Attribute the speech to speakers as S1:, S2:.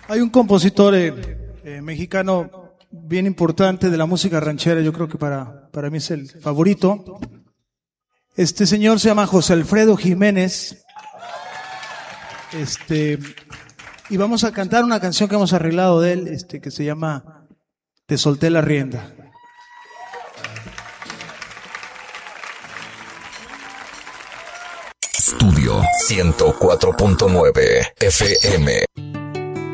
S1: Hay un compositor mexicano bien importante de la música ranchera, yo creo que para mí es el favorito. Este señor se llama José Alfredo Jiménez. Y vamos a cantar una canción que hemos arreglado de él, que se llama Te solté la rienda.
S2: Estudio 104.9 FM.